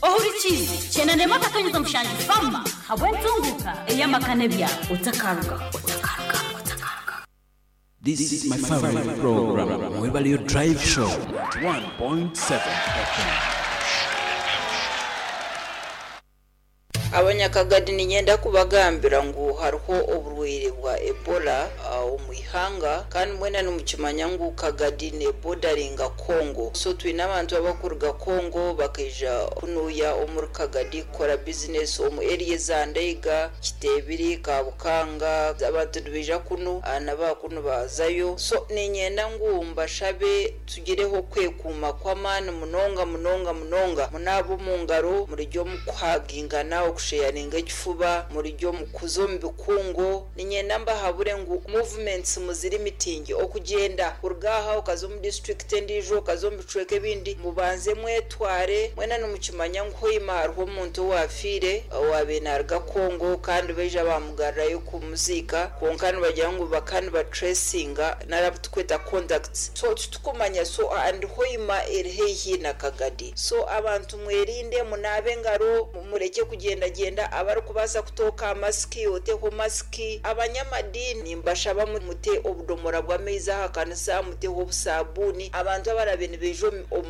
ohurikizi chena ne matakanyuza mushanje fama habwentunguka eyamakanebya utakaruka. This is my favorite program, Mwebali Drive Show, 1.7 FM. Abanyakagadi ninyenda kubagambira ngo hariho oburwire bwa Ebola omwihanga kandi mwena numukimanya ngo Kagadi ne bordaringa Congo. So twina abantu abakuruga Congo bakija kunuya omuri Kagadi kora business omu area za Ndeiga, Kitebiri, Kabukanga, abantu dubija kunu anabakuno bazayo. So ninyenda ngo mbashabe tugireho kwekuma kwa mani munonga munabo mungaro muri ryo mukwagingana kusheyaninga gifuba muri ryo mukuzo mbikungo ninyenda mbahabure ngo movements muziri meeting okugenda urgaha ukazo mu district ndijo ukazo mbicweke bindi mubanze mwetware mwena numukimanya ngo hoyimarho umuntu wafire wabenarga Kongo kandi beje bamugarayo ku muzika konkani bajya ngo bakani ba tracinga narabutukweta contacts so tukumanya so and hoyima erhehi na Kagadi so abantu mwerinde munabe ngaro mureke kugenda abari kubasa kutoka maski oteho maski abanyamadini mbashaba mute obudomora bwa meza hakanisa muteho busabuni abantu abarabene bejo